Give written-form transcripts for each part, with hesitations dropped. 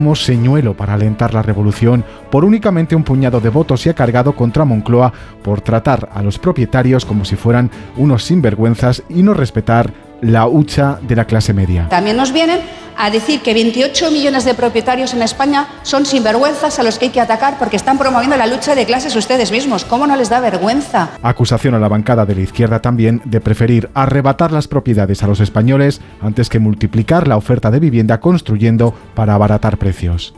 como señuelo para alentar la revolución, por únicamente un puñado de votos y ha cargado contra Moncloa por tratar a los propietarios como si fueran unos sinvergüenzas y no respetar la hucha de la clase media. También nos vienen a decir que 28 millones de propietarios en España son sinvergüenzas a los que hay que atacar porque están promoviendo la lucha de clases ustedes mismos. ¿Cómo no les da vergüenza? Acusación a la bancada de la izquierda también de preferir arrebatar las propiedades a los españoles antes que multiplicar la oferta de vivienda construyendo para abaratar precios.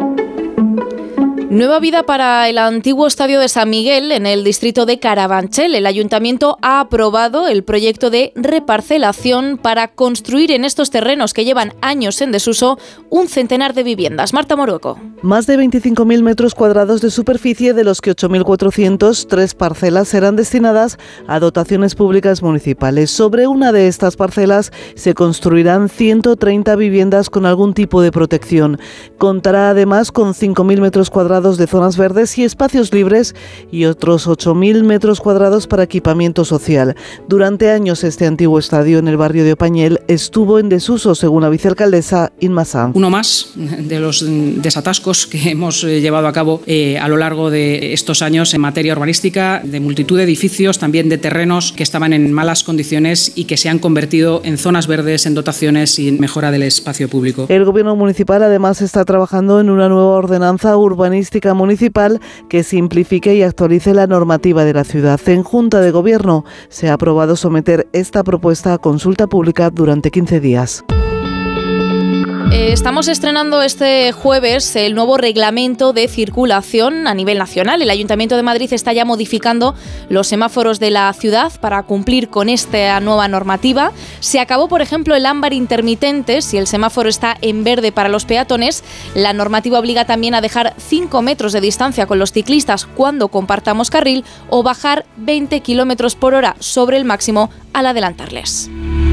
Nueva vida para el antiguo estadio de San Miguel en el distrito de Carabanchel. El ayuntamiento ha aprobado el proyecto de reparcelación para construir en estos terrenos que llevan años en desuso un centenar de viviendas. Marta Morueco. Más de 25.000 metros cuadrados de superficie, de los que 8.400, 3 parcelas serán destinadas a dotaciones públicas municipales. Sobre una de estas parcelas se construirán 130 viviendas con algún tipo de protección. Contará además con 5.000 metros cuadrados de zonas verdes y espacios libres y otros 8.000 metros cuadrados para equipamiento social. Durante años este antiguo estadio en el barrio de Opañel estuvo en desuso, según la vicealcaldesa Inma Sanz. Uno más de los desatascos que hemos llevado a cabo a lo largo de estos años en materia urbanística, de multitud de edificios, también de terrenos que estaban en malas condiciones y que se han convertido en zonas verdes, en dotaciones y en mejora del espacio público. El gobierno municipal además está trabajando en una nueva ordenanza urbanística municipal que simplifique y actualice la normativa de la ciudad. En Junta de Gobierno se ha aprobado someter esta propuesta a consulta pública durante 15 días. Estamos estrenando este jueves el nuevo reglamento de circulación a nivel nacional. El Ayuntamiento de Madrid está ya modificando los semáforos de la ciudad para cumplir con esta nueva normativa. Se acabó, por ejemplo, el ámbar intermitente. Si el semáforo está en verde para los peatones, la normativa obliga también a dejar 5 metros de distancia con los ciclistas cuando compartamos carril o bajar 20 km por hora sobre el máximo al adelantarles.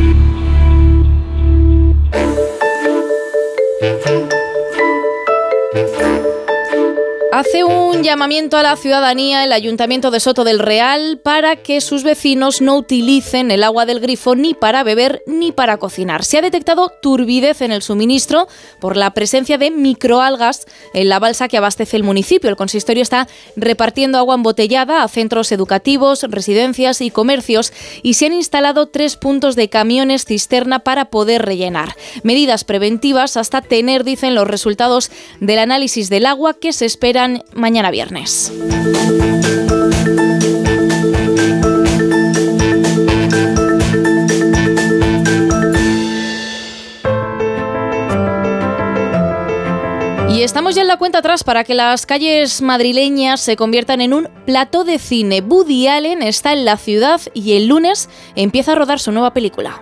Hace un llamamiento a la ciudadanía el Ayuntamiento de Soto del Real para que sus vecinos no utilicen el agua del grifo ni para beber ni para cocinar. Se ha detectado turbidez en el suministro por la presencia de microalgas en la balsa que abastece el municipio. El consistorio está repartiendo agua embotellada a centros educativos, residencias y comercios y se han instalado 3 puntos de camiones cisterna para poder rellenar. Medidas preventivas hasta tener, dicen, los resultados del análisis del agua que se esperan mañana viernes. Y estamos ya en la cuenta atrás para que las calles madrileñas se conviertan en un plató de cine. Woody Allen está en la ciudad y el lunes empieza a rodar su nueva película.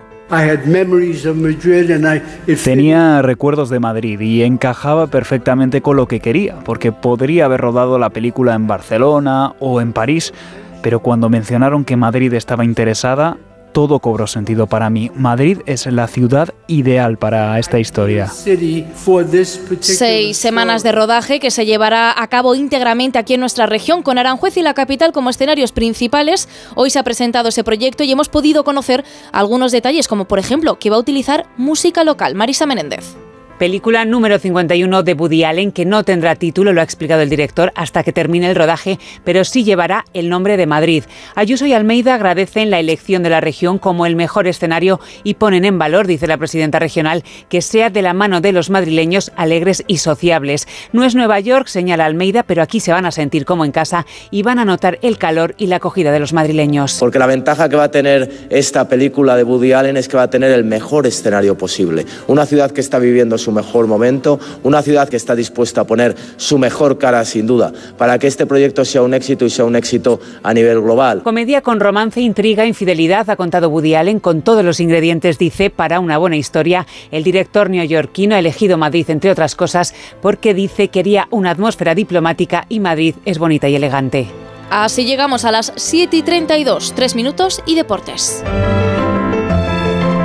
Tenía recuerdos de Madrid y encajaba perfectamente con lo que quería, porque podría haber rodado la película en Barcelona o en París, pero cuando mencionaron que Madrid estaba interesada, todo cobró sentido para mí. Madrid es la ciudad ideal para esta historia. 6 semanas de rodaje que se llevará a cabo íntegramente aquí en nuestra región, con Aranjuez y la capital como escenarios principales. Hoy se ha presentado ese proyecto y hemos podido conocer algunos detalles, como por ejemplo que va a utilizar música local. Marisa Menéndez. Película número 51 de Woody Allen, que no tendrá título, lo ha explicado el director, hasta que termine el rodaje, pero sí llevará el nombre de Madrid. Ayuso y Almeida agradecen la elección de la región como el mejor escenario y ponen en valor, dice la presidenta regional, que sea de la mano de los madrileños alegres y sociables. No es Nueva York, señala Almeida, pero aquí se van a sentir como en casa y van a notar el calor y la acogida de los madrileños. Porque la ventaja que va a tener esta película de Woody Allen es que va a tener el mejor escenario posible. Una ciudad que está viviendo su mejor momento, una ciudad que está dispuesta a poner su mejor cara, sin duda, para que este proyecto sea un éxito y sea un éxito a nivel global. Comedia con romance, intriga, infidelidad, ha contado Woody Allen, con todos los ingredientes, dice, para una buena historia. El director neoyorquino ha elegido Madrid, entre otras cosas, porque dice quería una atmósfera diplomática y Madrid es bonita y elegante. Así llegamos a las 7:32, 3 minutos y deportes.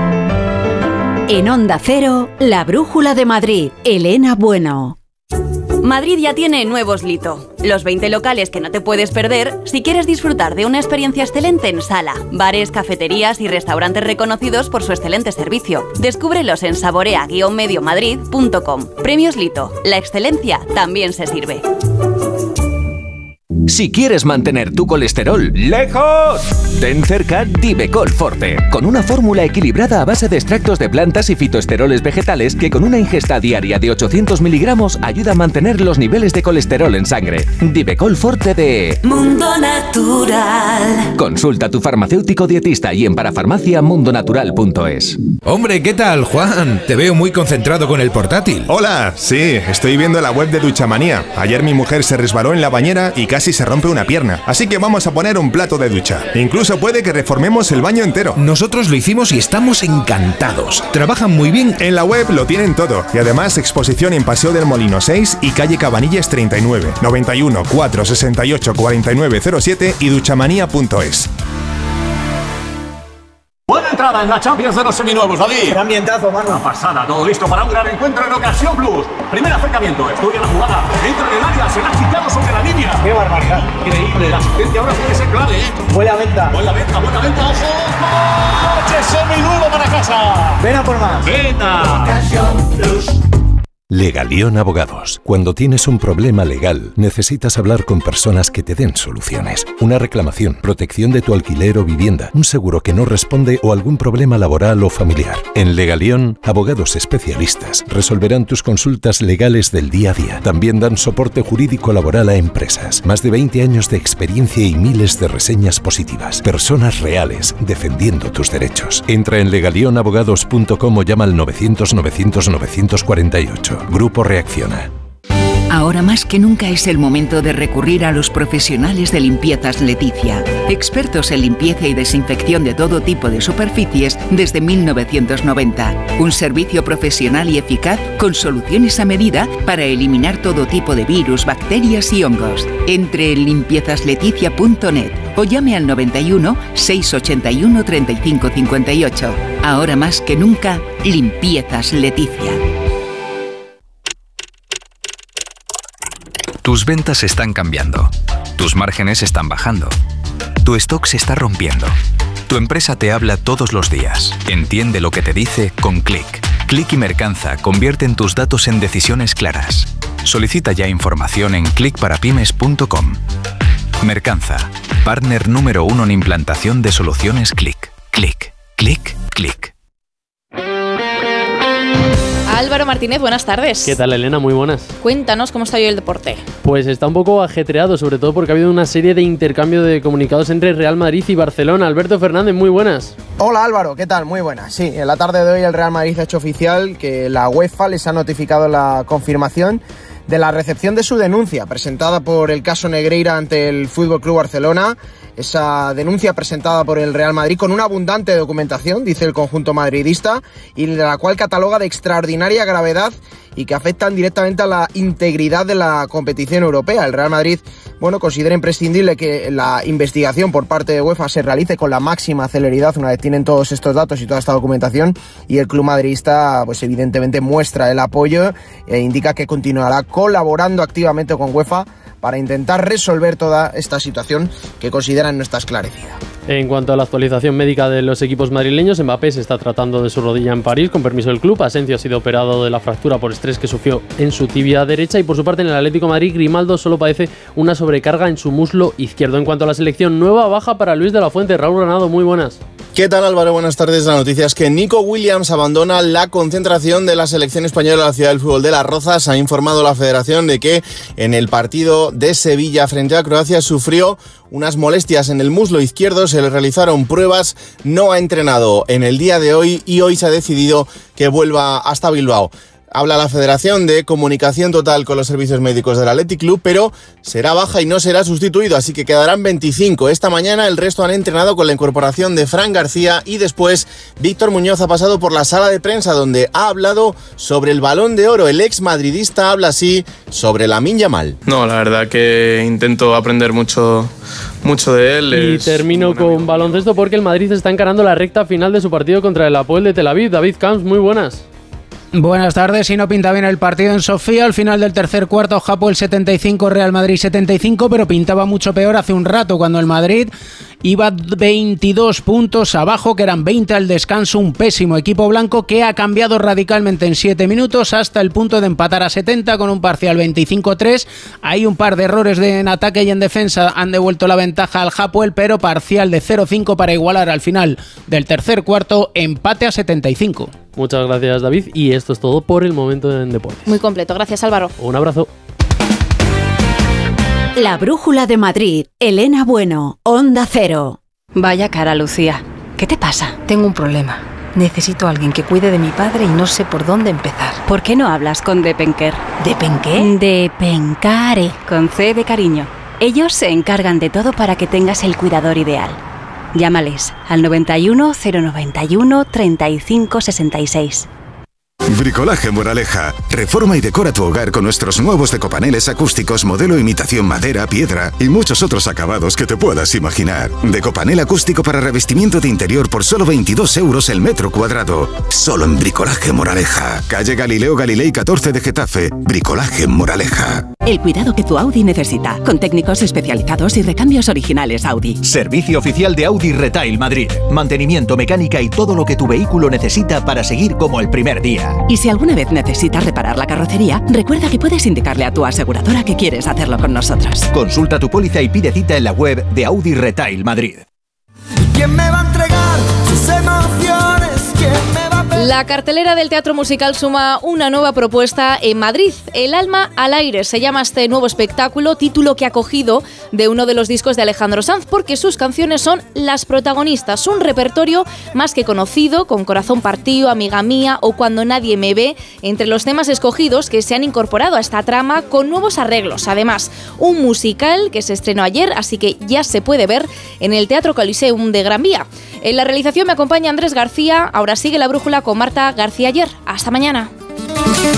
En Onda Cero, la brújula de Madrid, Elena Bueno. Madrid ya tiene nuevos Lito, los 20 locales que no te puedes perder si quieres disfrutar de una experiencia excelente en sala, bares, cafeterías y restaurantes reconocidos por su excelente servicio. Descúbrelos en saborea-mediomadrid.com. Premios Lito, la excelencia también se sirve. Si quieres mantener tu colesterol lejos, ten cerca Divecol Forte, con una fórmula equilibrada a base de extractos de plantas y fitoesteroles vegetales que con una ingesta diaria de 800 miligramos ayuda a mantener los niveles de colesterol en sangre. Divecol Forte de Mundo Natural. Consulta a tu farmacéutico dietista y en parafarmaciamundonatural.es. Hombre, ¿qué tal, Juan? Te veo muy concentrado con el portátil. Hola, sí, estoy viendo la web de Duchamanía. Ayer mi mujer se resbaló en la bañera y casi se rompe una pierna, así que vamos a poner un plato de ducha. Incluso puede que reformemos el baño entero. Nosotros lo hicimos y estamos encantados. Trabajan muy bien. En la web lo tienen todo y además exposición en Paseo del Molino 6 y calle Cabanillas 39, 91 468 4907 y duchamanía.es. Buena entrada en la Champions de los seminuevos, David. ¡Qué ambientazo, mano! Una pasada, todo listo para un gran encuentro en Ocasión Plus. Primer acercamiento, estudia la jugada, entra en el área, se la ha quitado sobre la línea. ¡Qué barbaridad! Increíble, la asistencia ahora tiene que ser clave, ¿eh? Buena venta, ojo. ¡Coche seminuevo para casa! ¡Ven a por más! ¡Venga! Ocasión Plus. Legalión Abogados. Cuando tienes un problema legal, necesitas hablar con personas que te den soluciones. Una reclamación, protección de tu alquiler o vivienda, un seguro que no responde o algún problema laboral o familiar. En Legalión, abogados especialistas resolverán tus consultas legales del día a día. También dan soporte jurídico laboral a empresas. Más de 20 años de experiencia y miles de reseñas positivas. Personas reales defendiendo tus derechos. Entra en legalionabogados.com o llama al 900-900-948. Grupo Reacciona. Ahora más que nunca es el momento de recurrir a los profesionales de Limpiezas Leticia, expertos en limpieza y desinfección de todo tipo de superficies desde 1990. Un servicio profesional y eficaz con soluciones a medida para eliminar todo tipo de virus, bacterias y hongos. Entre en limpiezasLeticia.net o llame al 91 681 35 58. Ahora más que nunca, Limpiezas Leticia. Tus ventas están cambiando, tus márgenes están bajando, tu stock se está rompiendo. Tu empresa te habla todos los días. Entiende lo que te dice con Click. Click y Mercanza convierten tus datos en decisiones claras. Solicita ya información en clickparapymes.com. Mercanza, partner número 1 en implantación de soluciones Click. Click, click, click. Álvaro Martínez, buenas tardes. ¿Qué tal, Elena? Muy buenas. Cuéntanos cómo está hoy el deporte. Pues está un poco ajetreado, sobre todo porque ha habido una serie de intercambio de comunicados entre Real Madrid y Barcelona. Alberto Fernández, muy buenas. Hola Álvaro, ¿qué tal? Muy buenas. Sí, en la tarde de hoy el Real Madrid ha hecho oficial que la UEFA les ha notificado la confirmación de la recepción de su denuncia presentada por el caso Negreira ante el FC Barcelona. Esa denuncia presentada por el Real Madrid con una abundante documentación, dice el conjunto madridista, y de la cual cataloga de extraordinaria gravedad y que afectan directamente a la integridad de la competición europea. El Real Madrid, considera imprescindible que la investigación por parte de UEFA se realice con la máxima celeridad una vez tienen todos estos datos y toda esta documentación, y el club madridista evidentemente muestra el apoyo e indica que continuará colaborando activamente con UEFA para intentar resolver toda esta situación que consideran no está esclarecida. En cuanto a la actualización médica de los equipos madrileños, Mbappé se está tratando de su rodilla en París con permiso del club. Asensio ha sido operado de la fractura por estrés que sufrió en su tibia derecha, y por su parte en el Atlético de Madrid, Grimaldo solo padece una sobrecarga en su muslo izquierdo. En cuanto a la selección, nueva baja para Luis de la Fuente. Raúl Granado, muy buenas. ¿Qué tal, Álvaro? Buenas tardes. La noticia es que Nico Williams abandona la concentración de la selección española en la Ciudad del Fútbol de Las Rozas. Ha informado la Federación de que en el partido de Sevilla frente a Croacia sufrió unas molestias en el muslo izquierdo, se le realizaron pruebas, no ha entrenado en el día de hoy y hoy se ha decidido que vuelva hasta Bilbao. Habla la Federación de comunicación total con los servicios médicos del Athletic Club, pero será baja y no será sustituido, así que quedarán 25. Esta mañana el resto han entrenado con la incorporación de Fran García y después Víctor Muñoz ha pasado por la sala de prensa donde ha hablado sobre el Balón de Oro. El ex madridista habla así sobre Lamine Yamal. No, la verdad que intento aprender mucho de él. Y termino con baloncesto porque el Madrid está encarando la recta final de su partido contra el Hapoel de Tel Aviv. David Camps, muy buenas. Buenas tardes. Y no pinta bien el partido en Sofía. Al final del tercer cuarto, Hapoel 75, Real Madrid 75, pero pintaba mucho peor hace un rato cuando el Madrid iba 22 puntos abajo, que eran 20 al descanso. Un pésimo equipo blanco que ha cambiado radicalmente en 7 minutos hasta el punto de empatar a 70 con un parcial 25-3. Hay un par de errores en ataque y en defensa, han devuelto la ventaja al Hapoel, pero parcial de 0-5 para igualar al final del tercer cuarto, empate a 75. Muchas gracias, David, y esto es todo por el momento en deportes. Muy completo, gracias, Álvaro. Un abrazo. La Brújula de Madrid, Elena Bueno, Onda Cero. Vaya cara, Lucía. ¿Qué te pasa? Tengo un problema. Necesito a alguien que cuide de mi padre y no sé por dónde empezar. ¿Por qué no hablas con Depenker? ¿Depenqué? Depencare, con C de cariño. Ellos se encargan de todo para que tengas el cuidador ideal. Llámales al 91 091 35 66. Bricolaje Moraleja. Reforma y decora tu hogar con nuestros nuevos decopaneles acústicos modelo imitación madera, piedra y muchos otros acabados que te puedas imaginar. Decopanel acústico para revestimiento de interior por solo 22 euros el metro cuadrado. Solo en Bricolaje Moraleja. Calle Galileo Galilei 14 de Getafe. Bricolaje Moraleja. El cuidado que tu Audi necesita, con técnicos especializados y recambios originales Audi. Servicio oficial de Audi Retail Madrid. Mantenimiento, mecánica y todo lo que tu vehículo necesita para seguir como el primer día. Y si alguna vez necesitas reparar la carrocería, recuerda que puedes indicarle a tu aseguradora que quieres hacerlo con nosotros. Consulta tu póliza y pide cita en la web de Audi Retail Madrid. ¿Quién me va a entregar sus emociones? ¿Quién me va a pedir? La cartelera del Teatro Musical suma una nueva propuesta en Madrid. El alma al aire se llama este nuevo espectáculo, título que ha cogido de uno de los discos de Alejandro Sanz, porque sus canciones son las protagonistas. Un repertorio más que conocido, con Corazón partido, Amiga mía o Cuando nadie me ve, entre los temas escogidos que se han incorporado a esta trama con nuevos arreglos. Además, un musical que se estrenó ayer, así que ya se puede ver en el Teatro Coliseum de Gran Vía. En la realización me acompaña Andrés García. Ahora sigue La Brújula con Marta García Ayer. Hasta mañana.